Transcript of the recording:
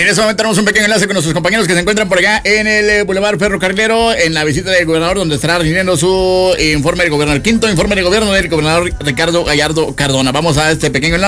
este momento tenemos un pequeño enlace con nuestros compañeros que se encuentran por acá en el Boulevard Ferrocarrilero, en la visita del gobernador, donde estará rindiendo su informe del gobernador, quinto informe del gobierno del gobernador Ricardo Gallardo Cardona. Vamos a este pequeño enlace.